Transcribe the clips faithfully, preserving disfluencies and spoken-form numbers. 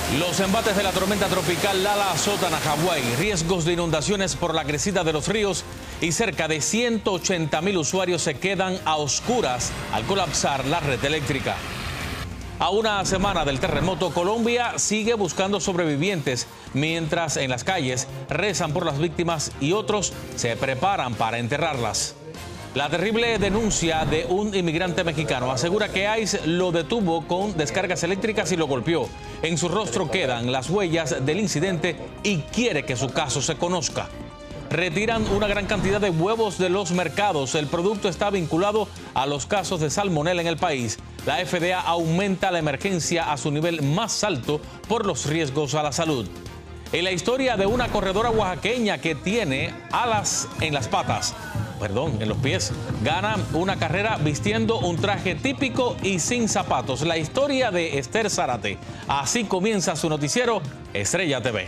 Los embates de la tormenta tropical Lala azotan a Hawái, riesgos de inundaciones por la crecida de los ríos y cerca de ciento ochenta mil usuarios se quedan a oscuras al colapsar la red eléctrica. A una semana del terremoto, Colombia sigue buscando sobrevivientes, mientras en las calles rezan por las víctimas y otros se preparan para enterrarlas. La terrible denuncia de un inmigrante mexicano asegura que ICE lo detuvo con descargas eléctricas y lo golpeó. En su rostro quedan las huellas del incidente y quiere que su caso se conozca. Retiran una gran cantidad de huevos de los mercados. El producto está vinculado a los casos de salmonela en el país. La F D A aumenta la emergencia a su nivel más alto por los riesgos a la salud. En la historia de una corredora oaxaqueña que tiene alas en las patas, perdón, en los pies, gana una carrera vistiendo un traje típico y sin zapatos. La historia de Esther Zárate. Así comienza su noticiero Estrella T V.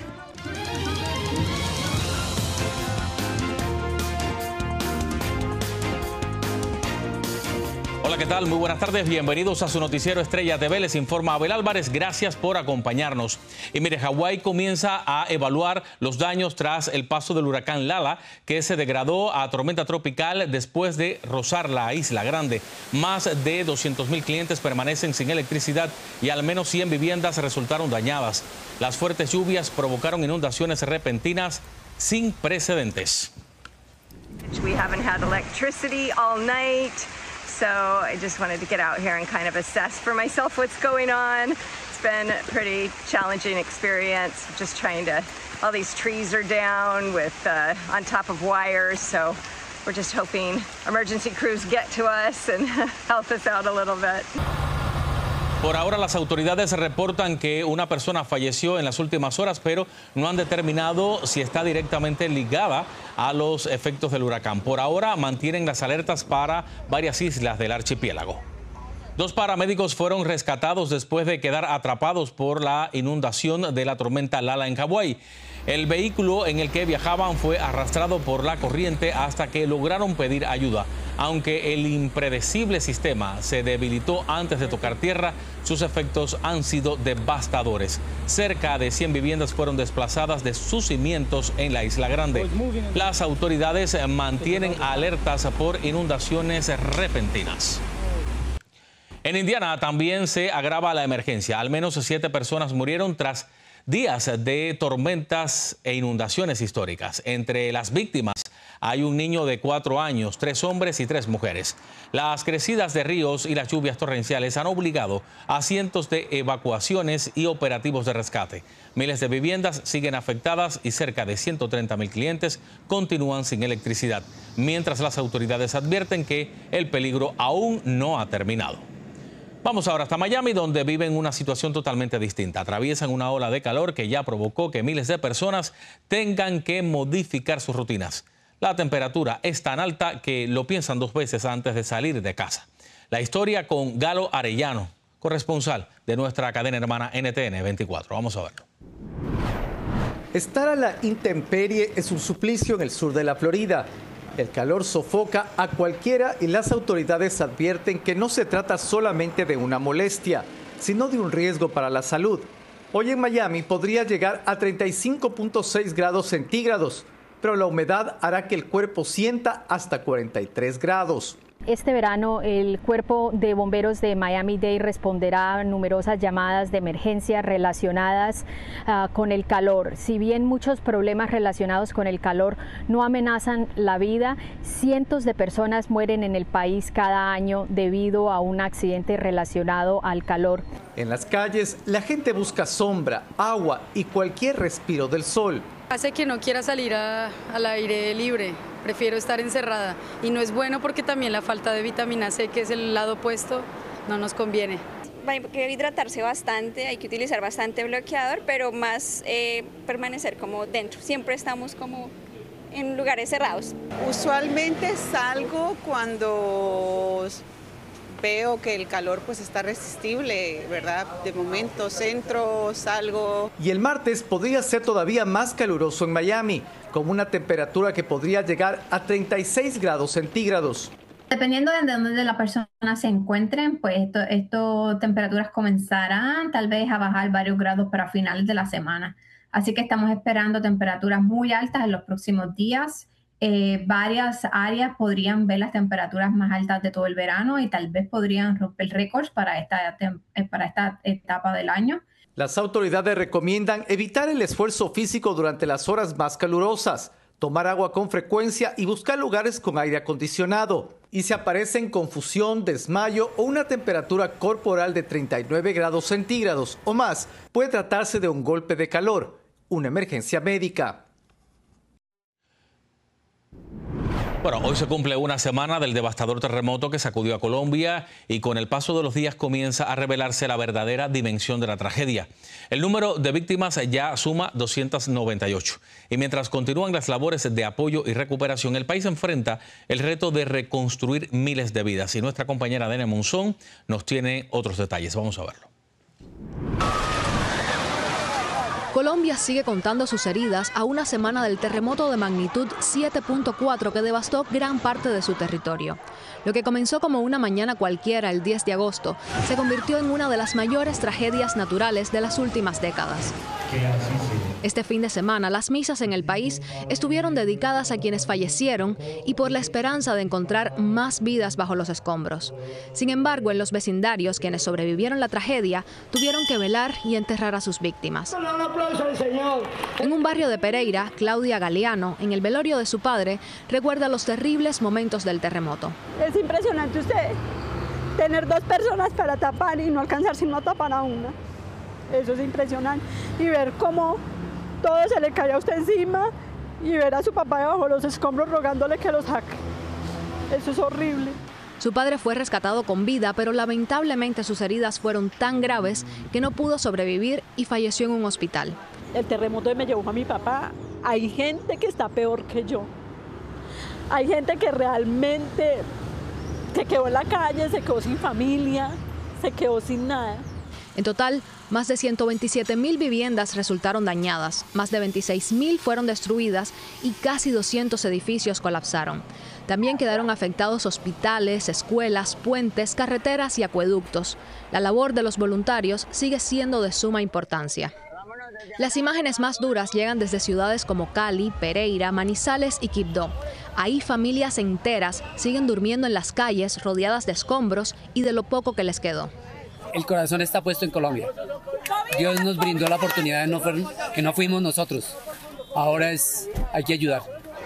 Hola, ¿qué tal? Muy buenas tardes. Bienvenidos a su noticiero Estrella T V. Les informa Abel Álvarez. Gracias por acompañarnos. Y mire, Hawái comienza a evaluar los daños tras el paso del huracán Lala, que se degradó a tormenta tropical después de rozar la isla grande. Más de doscientos mil clientes permanecen sin electricidad y al menos cien viviendas resultaron dañadas. Las fuertes lluvias provocaron inundaciones repentinas sin precedentes. We haven't had electricity all night. So I just wanted to get out here and kind of assess for myself what's going on. It's been a pretty challenging experience, just trying to, all these trees are down with, uh, on top of wires. So we're just hoping emergency crews get to us and help us out a little bit. Por ahora las autoridades reportan que una persona falleció en las últimas horas, pero no han determinado si está directamente ligada a los efectos del huracán. Por ahora mantienen las alertas para varias islas del archipiélago. Dos paramédicos fueron rescatados después de quedar atrapados por la inundación de la tormenta Lala en Hawái. El vehículo en el que viajaban fue arrastrado por la corriente hasta que lograron pedir ayuda. Aunque el impredecible sistema se debilitó antes de tocar tierra, sus efectos han sido devastadores. Cerca de cien viviendas fueron desplazadas de sus cimientos en la Isla Grande. Las autoridades mantienen alertas por inundaciones repentinas. En Indiana también se agrava la emergencia. Al menos siete personas murieron tras días de tormentas e inundaciones históricas. Entre las víctimas hay un niño de cuatro años, tres hombres y tres mujeres. Las crecidas de ríos y las lluvias torrenciales han obligado a cientos de evacuaciones y operativos de rescate. Miles de viviendas siguen afectadas y cerca de ciento treinta mil clientes continúan sin electricidad, mientras las autoridades advierten que el peligro aún no ha terminado. Vamos ahora hasta Miami, donde viven una situación totalmente distinta. Atraviesan una ola de calor que ya provocó que miles de personas tengan que modificar sus rutinas. La temperatura es tan alta que lo piensan dos veces antes de salir de casa. La historia con Galo Arellano, corresponsal de nuestra cadena hermana N T N veinticuatro. Vamos a verlo. Estar a la intemperie es un suplicio en el sur de la Florida. El calor sofoca a cualquiera y las autoridades advierten que no se trata solamente de una molestia, sino de un riesgo para la salud. Hoy en Miami podría llegar a treinta y cinco punto seis grados centígrados, pero la humedad hará que el cuerpo sienta hasta cuarenta y tres grados. Este verano el Cuerpo de Bomberos de Miami-Dade responderá a numerosas llamadas de emergencia relacionadas uh, con el calor. Si bien muchos problemas relacionados con el calor no amenazan la vida, cientos de personas mueren en el país cada año debido a un accidente relacionado al calor. En las calles, la gente busca sombra, agua y cualquier respiro del sol. Hace que no quiera salir a, al aire libre, prefiero estar encerrada y no es bueno porque también la falta de vitamina C, que es el lado opuesto, no nos conviene. Hay que hidratarse bastante, hay que utilizar bastante bloqueador, pero más eh, permanecer como dentro, siempre estamos como en lugares cerrados. Usualmente salgo cuando veo que el calor pues está resistible, ¿verdad? De momento centro, salgo. Y el martes podría ser todavía más caluroso en Miami, con una temperatura que podría llegar a treinta y seis grados centígrados. Dependiendo de donde la persona se encuentre, pues esto, esto temperaturas comenzarán tal vez a bajar varios grados para finales de la semana. Así que estamos esperando temperaturas muy altas en los próximos días. Eh, varias áreas podrían ver las temperaturas más altas de todo el verano y tal vez podrían romper récords para esta, para esta etapa del año. Las autoridades recomiendan evitar el esfuerzo físico durante las horas más calurosas, tomar agua con frecuencia y buscar lugares con aire acondicionado. Y si aparecen confusión, desmayo o una temperatura corporal de treinta y nueve grados centígrados o más, puede tratarse de un golpe de calor, una emergencia médica. Bueno, hoy se cumple una semana del devastador terremoto que sacudió a Colombia y con el paso de los días comienza a revelarse la verdadera dimensión de la tragedia. El número de víctimas ya suma doscientas noventa y ocho. Y mientras continúan las labores de apoyo y recuperación, el país enfrenta el reto de reconstruir miles de vidas. Y nuestra compañera Dania Monzón nos tiene otros detalles. Vamos a verlo. Colombia sigue contando sus heridas a una semana del terremoto de magnitud siete punto cuatro que devastó gran parte de su territorio. Lo que comenzó como una mañana cualquiera el diez de agosto se convirtió en una de las mayores tragedias naturales de las últimas décadas. Este fin de semana, las misas en el país estuvieron dedicadas a quienes fallecieron y por la esperanza de encontrar más vidas bajo los escombros. Sin embargo, en los vecindarios, quienes sobrevivieron la tragedia tuvieron que velar y enterrar a sus víctimas. En un barrio de Pereira, Claudia Galeano, en el velorio de su padre, recuerda los terribles momentos del terremoto. Es impresionante usted tener dos personas para tapar y no alcanzar sino a tapar a una. Eso es impresionante. Y ver cómo todo se le cae a usted encima y ver a su papá debajo de los escombros rogándole que lo saque. Eso es horrible. Su padre fue rescatado con vida, pero lamentablemente sus heridas fueron tan graves que no pudo sobrevivir y falleció en un hospital. El terremoto me llevó a mi papá. Hay gente que está peor que yo. Hay gente que realmente se quedó en la calle, se quedó sin familia, se quedó sin nada. En total, más de ciento veintisiete mil viviendas resultaron dañadas, más de veintiséis mil fueron destruidas y casi doscientos edificios colapsaron. También quedaron afectados hospitales, escuelas, puentes, carreteras y acueductos. La labor de los voluntarios sigue siendo de suma importancia. Las imágenes más duras llegan desde ciudades como Cali, Pereira, Manizales y Quibdó. Ahí familias enteras siguen durmiendo en las calles rodeadas de escombros y de lo poco que les quedó. El corazón está puesto en Colombia. Dios nos brindó la oportunidad de no fue, que no fuimos nosotros. Ahora es, hay que ayudar.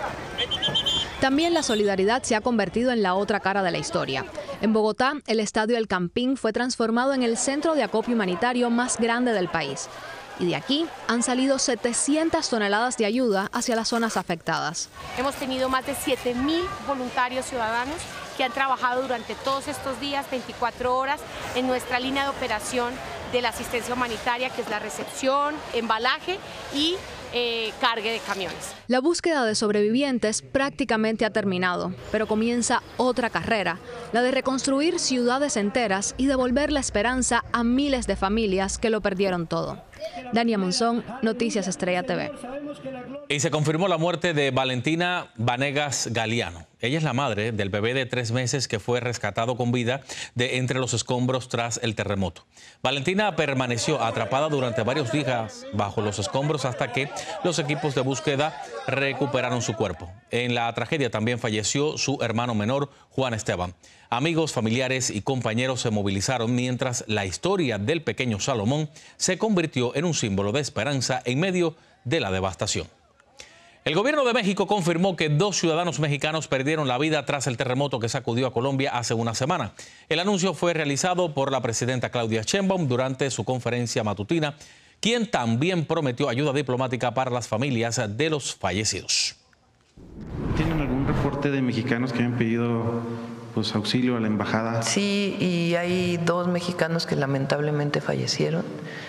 También la solidaridad se ha convertido en la otra cara de la historia. En Bogotá, el estadio El Campín fue transformado en el centro de acopio humanitario más grande del país. Y de aquí han salido setecientas toneladas de ayuda hacia las zonas afectadas. Hemos tenido más de siete mil voluntarios ciudadanos que han trabajado durante todos estos días, veinticuatro horas, en nuestra línea de operación de la asistencia humanitaria, que es la recepción, embalaje y eh, cargue de camiones. La búsqueda de sobrevivientes prácticamente ha terminado, pero comienza otra carrera, la de reconstruir ciudades enteras y devolver la esperanza a miles de familias que lo perdieron todo. Dania Monzón, Noticias Estrella T V. Y se confirmó la muerte de Valentina Vanegas Galeano. Ella es la madre del bebé de tres meses que fue rescatado con vida de entre los escombros tras el terremoto. Valentina permaneció atrapada durante varios días bajo los escombros hasta que los equipos de búsqueda recuperaron su cuerpo. En la tragedia también falleció su hermano menor, Juan Esteban. Amigos, familiares y compañeros se movilizaron mientras la historia del pequeño Salomón se convirtió en un símbolo de esperanza en medio de la devastación. El gobierno de México confirmó que dos ciudadanos mexicanos perdieron la vida tras el terremoto que sacudió a Colombia hace una semana. El anuncio fue realizado por la presidenta Claudia Sheinbaum durante su conferencia matutina, quien también prometió ayuda diplomática para las familias de los fallecidos. ¿Tienen algún reporte de mexicanos que hayan pedido pues, auxilio a la embajada? Sí, y hay dos mexicanos que lamentablemente fallecieron.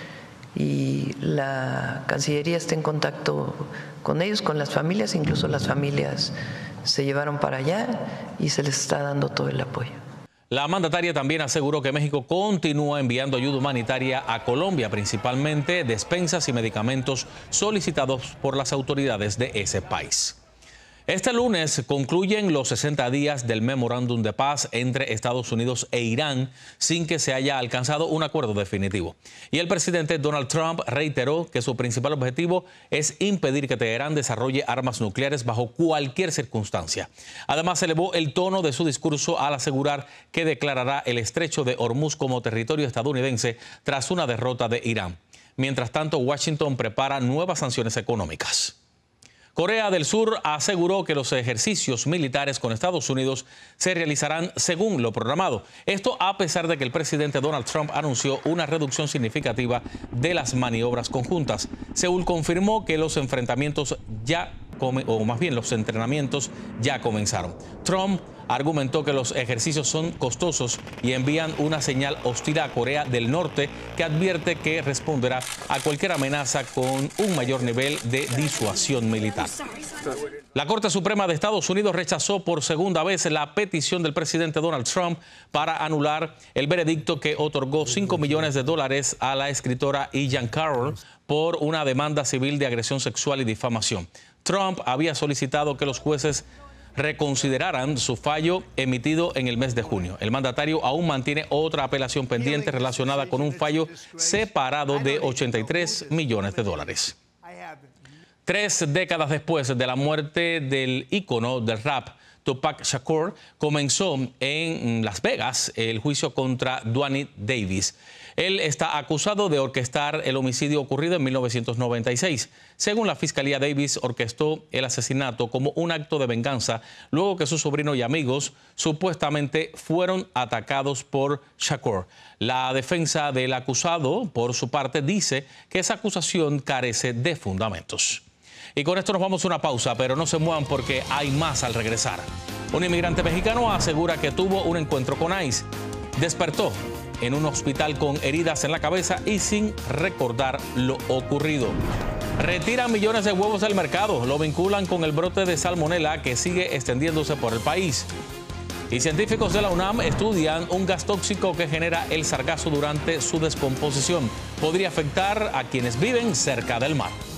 Y la Cancillería está en contacto con ellos, con las familias, incluso las familias se llevaron para allá y se les está dando todo el apoyo. La mandataria también aseguró que México continúa enviando ayuda humanitaria a Colombia, principalmente despensas y medicamentos solicitados por las autoridades de ese país. Este lunes concluyen los sesenta días del memorándum de paz entre Estados Unidos e Irán sin que se haya alcanzado un acuerdo definitivo. Y el presidente Donald Trump reiteró que su principal objetivo es impedir que Teherán desarrolle armas nucleares bajo cualquier circunstancia. Además, elevó el tono de su discurso al asegurar que declarará el estrecho de Hormuz como territorio estadounidense tras una derrota de Irán. Mientras tanto, Washington prepara nuevas sanciones económicas. Corea del Sur aseguró que los ejercicios militares con Estados Unidos se realizarán según lo programado. Esto a pesar de que el presidente Donald Trump anunció una reducción significativa de las maniobras conjuntas. Seúl confirmó que los enfrentamientos ya, o más bien los entrenamientos ya comenzaron. Trump argumentó que los ejercicios son costosos y envían una señal hostil a Corea del Norte, que advierte que responderá a cualquier amenaza con un mayor nivel de disuasión militar. La Corte Suprema de Estados Unidos rechazó por segunda vez la petición del presidente Donald Trump para anular el veredicto que otorgó cinco millones de dólares a la escritora E. Jean Carroll por una demanda civil de agresión sexual y difamación. Trump había solicitado que los jueces reconsideraran su fallo emitido en el mes de junio. El mandatario aún mantiene otra apelación pendiente relacionada con un fallo separado de ochenta y tres millones de dólares. Tres décadas después de la muerte del ícono del rap, Tupac Shakur, comenzó en Las Vegas el juicio contra Duane Davis. Él está acusado de orquestar el homicidio ocurrido en mil novecientos noventa y seis. Según la Fiscalía, Davis orquestó el asesinato como un acto de venganza luego que su sobrino y amigos supuestamente fueron atacados por Shakur. La defensa del acusado, por su parte, dice que esa acusación carece de fundamentos. Y con esto nos vamos a una pausa, pero no se muevan porque hay más al regresar. Un inmigrante mexicano asegura que tuvo un encuentro con ICE. Despertó en un hospital con heridas en la cabeza y sin recordar lo ocurrido. Retiran millones de huevos del mercado, lo vinculan con el brote de salmonela que sigue extendiéndose por el país. Y científicos de la UNAM estudian un gas tóxico que genera el sargazo durante su descomposición. Podría afectar a quienes viven cerca del mar.